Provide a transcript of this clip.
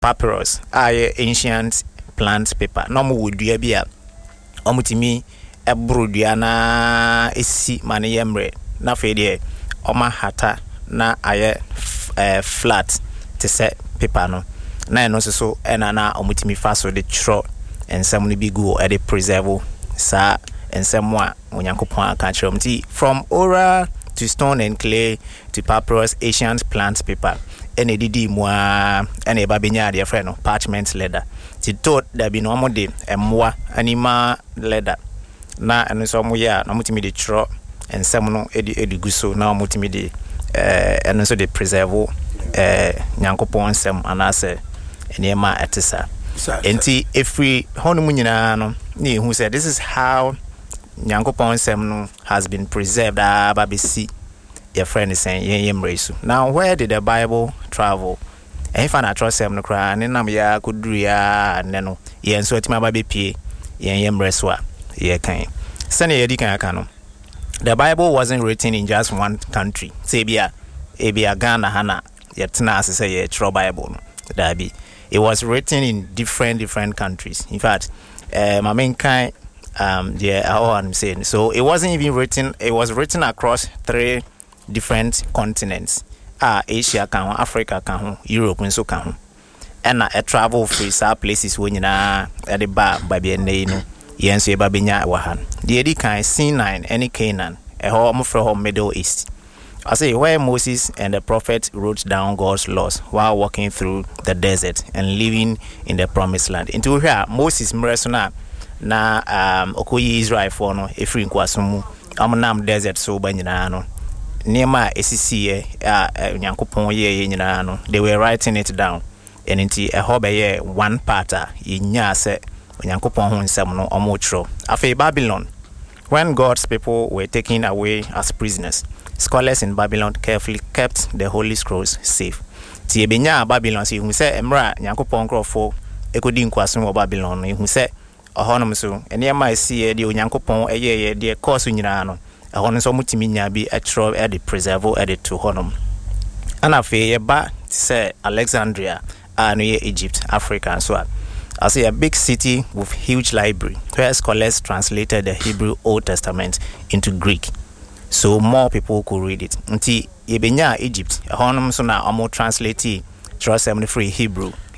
papyrus ancient plant paper no mo wodua bi a omutimi ebro dua na esi mane yemre na fe de oma hata na aye flat te se paper no na eno so na omutimi fa so de tro ensem no bi go e de preserve sa ensem a onyankopon aka kire mti from oral to stone and clay to papyrus ancient plant paper ene didi mwa ene ba benya de friend no parchment leather ti to da bi no mo de emwa anima leather na eno so mo ya na mutimi de tro ensem no edi guso na mutimi de eno so de preserve nyankopon ensem anase enema etisa enti every honu munyina no ni who said this is how nyankopon ensem no has been preserved ababesi your friend is saying yemresu. Now where did the Bible travel? If I trust them no cry and nam ya kudria and no yen so tima baby pie yemreswa ye kan sene yedi kan akano. The Bible wasn't written in just one country. Say ebia Ghana hana yetna asese ye tro Bible no dabi. It was written in different countries. In fact, my main kind I'm saying. So it wasn't even written, it was written across 3 different continents. Asia kan, Africa kan, Europe nso kan. And a travel free places when you na at the bar by be no yenso e ba benya wa han. The edi kan Sinai any Canaan, a home from Middle East. I say where Moses and the prophet wrote down God's laws while walking through the desert and living in the promised land. Into here Moses mresona na okoyi Israel for no efri nkwasomu amnam desert so banyina no niema esisiye nyankopon ye nyina no they were writing it down and into a hobby one part yinya se nyankopon ho nsem no omotro afi Babylon. When God's people were taken away as prisoners, scholars in Babylon carefully kept the holy scrolls safe. Ti ebenya Babylon si hu se emra nyankopon krofo ekodi nkwaso wo Babylon no hu se ahonom so enema esi de onyankopon eye de course nyina no ahono so mutimi nya bi etro e de preserve e de to honom ana fe ye ba se Alexandria no ye Egypt, Africa and so on. I say a big city with huge library where scholars translated the Hebrew Old Testament into Greek so more people could read it. Until Yebenya Egypt, ahonom so na amo translate trust free Hebrew